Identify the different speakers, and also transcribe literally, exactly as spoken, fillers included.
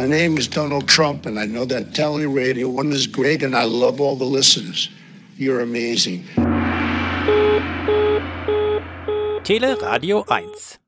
Speaker 1: My name is Donald Trump, and I know that Tele Radio One is great, and I love all the listeners. You're amazing.
Speaker 2: Tele Radio eins.